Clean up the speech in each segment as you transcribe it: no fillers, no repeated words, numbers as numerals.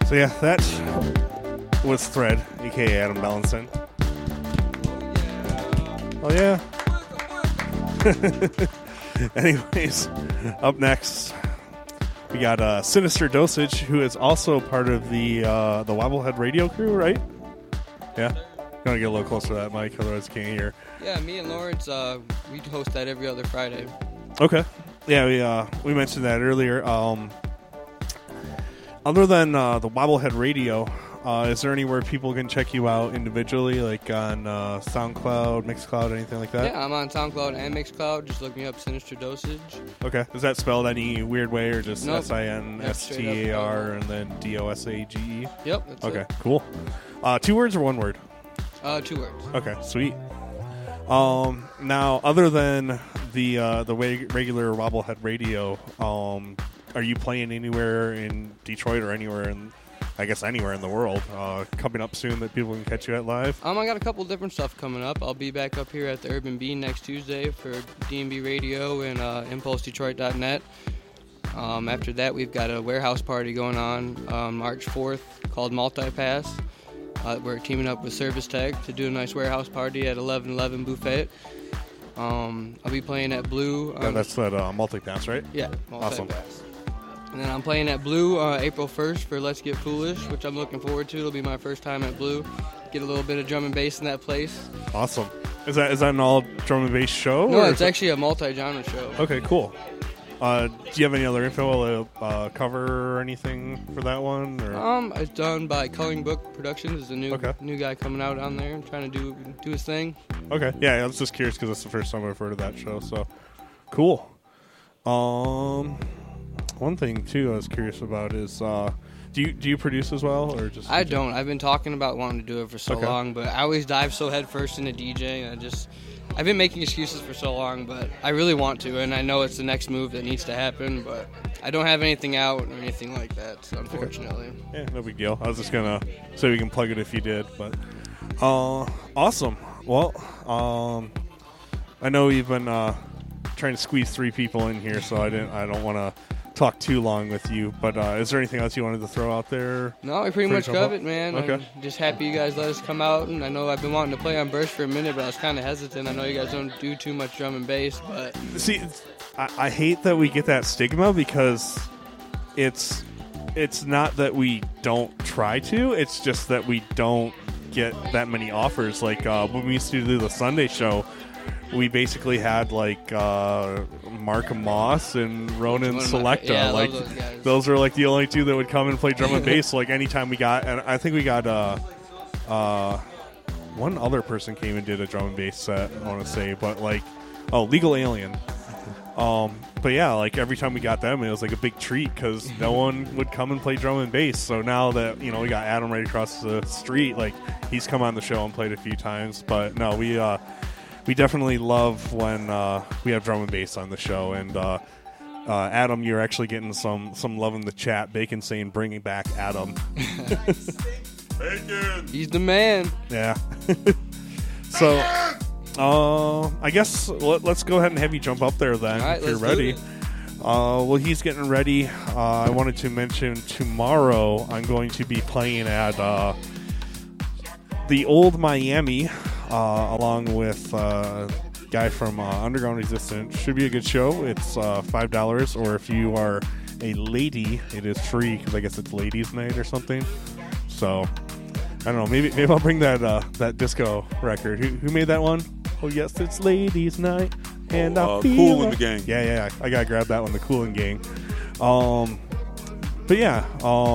So yeah, that was Thread, aka Adam Bellinson. Oh yeah. Anyways, up next we got Sinister Dosage, who is also part of the Wobblehead Radio crew, right? Yeah. You want to get a little closer to that mic, otherwise you can't hear. Yeah, me and Lawrence, we host that every other Friday. Okay. Yeah, we mentioned that earlier. Other than the Wobblehead Radio, is there anywhere people can check you out individually, like on SoundCloud, Mixcloud, anything like that? Yeah, I'm on SoundCloud and Mixcloud. Just look me up, Sinister Dosage. Okay. Is that spelled any weird way, or just Nope. SINSTAR and then DOSAGE? Yep, that's Okay, it. cool. 2 words or 1 word? 2 words. Okay, sweet. Now, other than the regular Wobblehead Radio, are you playing anywhere in Detroit or anywhere in, I guess, anywhere in the world coming up soon that people can catch you at live? I got a couple different stuff coming up. I'll be back up here at the Urban Bean next Tuesday for D&B Radio and ImpulseDetroit.net. After that, we've got a warehouse party going on March 4th called Multipass. We're teaming up with Service Tech to do a nice warehouse party at 1111 Buffet. I'll be playing at Blue. Yeah, that's that Multipass, right? Yeah, Multipass. Awesome. And then I'm playing at Blue April 1st for Let's Get Foolish, which I'm looking forward to. It'll be my first time at Blue. Get a little bit of drum and bass in that place. Awesome. Is that an all drum and bass show? No, or it's actually a multi-genre show. Okay, cool. Do you have any other info, cover or anything for that one? Or? It's done by Culling Book Productions. There's a new guy coming out on there and trying to do his thing. Okay, yeah, I was just curious because it's the first time I've heard of that show. So, cool. One thing too I was curious about is, do you produce as well, or just? I don't. I've been talking about wanting to do it for so Okay. long, but I always dive so headfirst into DJing. I've been making excuses for so long, but I really want to, and I know it's the next move that needs to happen, but I don't have anything out or anything like that, unfortunately. Okay. Yeah, no big deal. I was just gonna say we can plug it if you did, but awesome. Well, I know you've been trying to squeeze 3 people in here, so I don't want to talk too long with you, but is there anything else you wanted to throw out there? No, I pretty much covered it, man. Okay. I'm just happy you guys let us come out, and I know I've been wanting to play on Burst for a minute, but I was kind of hesitant. I know you guys don't do too much drum and bass, but... See, I hate that we get that stigma because it's not that we don't try to, it's just that we don't get that many offers. Like when we used to do the Sunday show, we basically had like Mark Moss and Ronan Selecta. Yeah, I like love those guys. those are like the only 2 that would come and play drum and bass. Like anytime we got, and I think we got one other person came and did a drum and bass set, I want to say, but like Legal Alien. But yeah, like every time we got them, it was like a big treat because no one would come and play drum and bass. So now that we got Adam right across the street, like he's come on the show and played a few times. But no, we definitely love when we have drum and bass on the show. And Adam, you're actually getting some love in the chat. Bacon saying bringing back Adam. Bacon! He's the man. Yeah. So, I guess let's go ahead and have you jump up there then, All right, if you're let's do ready. it. Well, he's getting ready. I wanted to mention tomorrow I'm going to be playing at the Old Miami, along with a guy from Underground Resistance. Should be a good show. It's $5, or if you are a lady, it is free because I guess it's ladies' night or something. So I don't know. Maybe I'll bring that disco record. Who made that one? Oh yes, it's ladies' night, and I feel Kool and the Gang. Yeah. I gotta grab that one, the Kool and Gang. But yeah,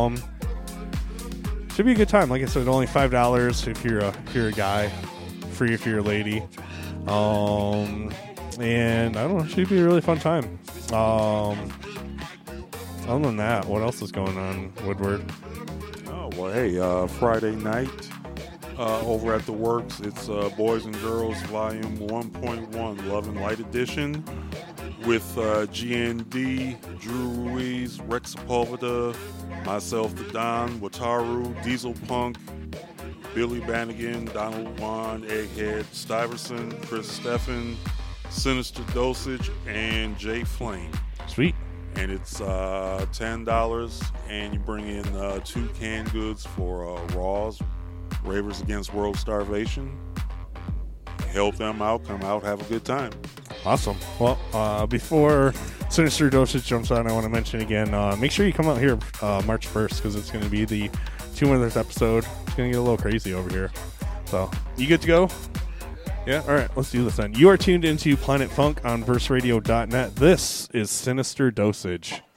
should be a good time. Like I said, only $5 if you're a guy, free if you're a lady. And I don't know, should be a really fun time. Other than that, what else is going on, Woodward? Oh, well, hey, Friday night over at the Works, it's Boys and Girls Volume 1.1 Love and Light Edition with GND, Drew Ruiz, Rex Sepulveda, myself, the Don, Wataru, Diesel Punk, Billy Bannigan, Donald Juan, Egghead, Stuyvesant, Chris Steffen, Sinister Dosage, and Jay Flame. Sweet. and it's $10, and you bring in 2 canned goods for Raws, Ravers Against World Starvation. Help them out, come out, have a good time. Awesome. Well, before Sinister Dosage jumps on, I want to mention again, make sure you come out here March 1st, because it's going to be the 2 Mothers episode. It's going to get a little crazy over here. So, you good to go? Yeah? All right, let's do this then. You are tuned into Planet Funk on verseradio.net. This is Sinister Dosage.